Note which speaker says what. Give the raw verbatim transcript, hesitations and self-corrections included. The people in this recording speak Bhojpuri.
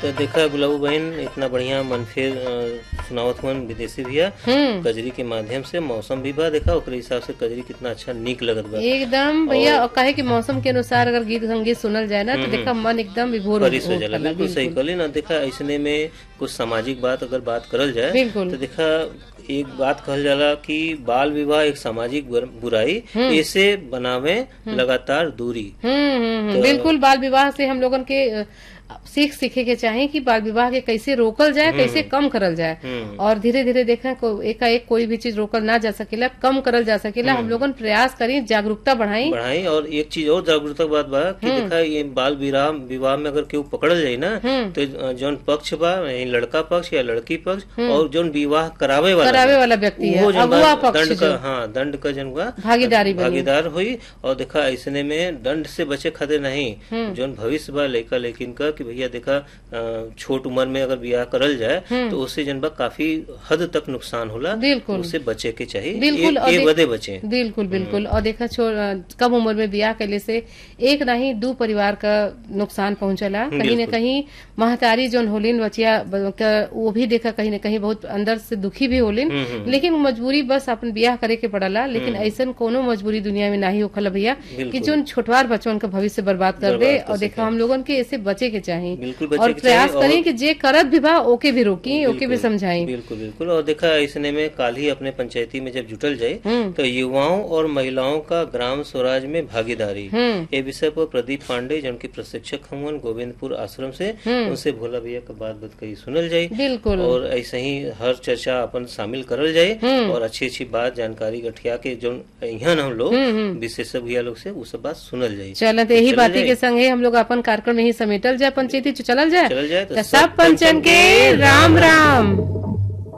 Speaker 1: तो देखा गुलाबू बहन इतना बढ़िया मनफेर अ, सुनावत हुआ विदेशी भैया
Speaker 2: हम्म
Speaker 1: कजरी के माध्यम से मौसम भी बा देखा ओकरे हिसाब से कजरी कितना अच्छा नीक लगत बा
Speaker 2: एकदम भैया और कहे कि मौसम के अनुसार अगर गीत संगीत सुनल जाए ना तो देखा मन एकदम विभोर हो
Speaker 1: परिस हो जाला
Speaker 2: जाला,
Speaker 1: बिल्कुल सही कहली ना। देखा ऐसने में कुछ सामाजिक बात अगर बात करल जाए
Speaker 2: बिल्कुल
Speaker 1: तो देखा एक बात कहल जाला कि बाल विवाह एक सामाजिक बुर- बुराई ऐसे बनावे लगातार दूरी।
Speaker 2: हम्म हम्म हम्म, बिल्कुल बाल विवाह से हम लोगन के अ, सीख सीखे के चाहे कि बाल विवाह के कैसे रोकल जाए, कैसे कम करल जाए।
Speaker 1: हम्म।
Speaker 2: और धीरे धीरे देखें को एकाएक कोई भी चीज रोकल ना जा सकेला, कम करल जा सकेला। हम लोगन प्रयास करें, जागरूकता बढ़ाई।
Speaker 1: बढ़ाई। और एक चीज और जागरूकता बात बा कि देखा ये बाल विवाह विवाह में अगर केहू पकड़ल जाये ना तो जौन पक्ष बा यानी लड़का पक्ष या लड़की पक्ष और जौन विवाह करावे वाला
Speaker 2: करावे वाला व्यक्ति है,
Speaker 1: वो जौन बा,
Speaker 2: अगुआ पक्ष
Speaker 1: दंड का
Speaker 2: जो
Speaker 1: हाँ दंड का जन बा
Speaker 2: भागीदारी बनी।
Speaker 1: भागीदार हुई। और देखा ऐसने में दंड से बचे खातिर नहीं जौन भविष्य बा लड़का लेकिन का कि भैया देखा अ, छोट उम्र में अगर ब्याह करल जाए तो उससे जन बा काफी हद तक नुकसान होला,
Speaker 2: बिल्कुल
Speaker 1: उससे बचे के चाहिए,
Speaker 2: बिल्कुल।
Speaker 1: ए-
Speaker 2: और
Speaker 1: ए
Speaker 2: देख-
Speaker 1: बदे बचे।
Speaker 2: बिल्कुल बिल्कुल। और देखा छो कम उम्र में ब्याह कैले से एक नहीं दो परिवार का नुकसान पहुंचला। कहीं न कहीं महतारी जोन होलिन बचिया ब- का- वो भी देखा कहीं न कहीं बहुत अंदर से दुखी भी होलिन, लेकिन मजबूरी बस अपन ब्याह करे के पड़ला। लेकिन ऐसा कोनो मजबूरी दुनिया में नहीं होखला भैया कि जोन छोटवार बच्चों का भविष्य बर्बाद कर दे। और देखा हम लोगन के ऐसे बचे के चाहिए
Speaker 1: बिल्कुल बचे
Speaker 2: और
Speaker 1: के
Speaker 2: प्रयास
Speaker 1: चाहिए।
Speaker 2: करें कि जे करत भी बा ओके भी रोकी, ओके भी समझाई।
Speaker 1: बिल्कुल बिल्कुल। और देखा ऐसने में काल ही अपने पंचायती में जब जुटल जाए
Speaker 2: हम्म
Speaker 1: तो युवाओं और महिलाओं का ग्राम स्वराज में भागीदारी
Speaker 2: हम्म
Speaker 1: ये विषय पर प्रदीप पांडे जिनके प्रशिक्षक हुए गोविंदपुर आश्रम से उनसे भोला भैया का बात बात कही सुनल जाये
Speaker 2: बिल्कुल।
Speaker 1: और ऐसे ही हर चर्चा अपन शामिल करल जाये और अच्छी अच्छी बात जानकारी गठिया के जो यहाँ हम लोग विशेषज्ञ भैया लोग से वो सब बात सुनल जाये।
Speaker 2: चलत यही बाती के संगे हम लोग अपन कार्यक्रम में ही समेटल जाए पंचायती चलल जाए
Speaker 1: चलल जाए
Speaker 2: तो सब पंचन के राम राम।